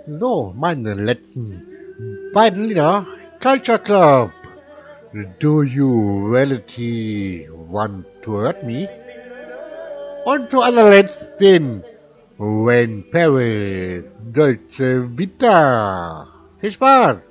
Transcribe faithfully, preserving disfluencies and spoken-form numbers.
So, meine letzten beiden Lieder. Culture Club. Do you reality want to hurt me? Und zu allerletzt den When Paris Dolce Vita. Viel Spaß!